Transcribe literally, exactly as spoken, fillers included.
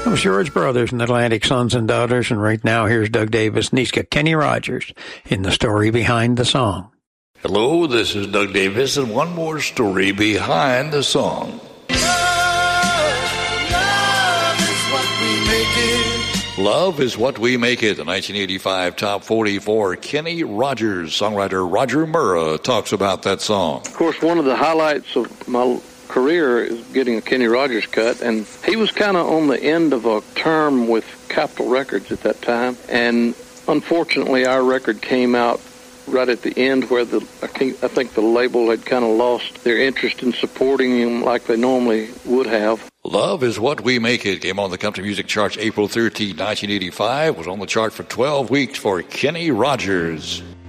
That was George Brothers and Atlantic Sons and Daughters, and right now here's Doug Davis and he's got Kenny Rogers in the story behind the song. Hello, this is Doug Davis and one more story behind the song. Love is what we make it. The nineteen eighty-five Top forty for Kenny Rogers. Songwriter Roger Murrah talks about that song. Of course, one of the highlights of my career is getting a Kenny Rogers cut, and he was kind of on the end of a term with Capitol Records at that time, and unfortunately our record came out right at the end where the I think, I think the label had kind of lost their interest in supporting him like they normally would have. Love is what we make it came on the country music charts April thirteenth, nineteen eighty-five, was on the chart for twelve weeks for Kenny Rogers.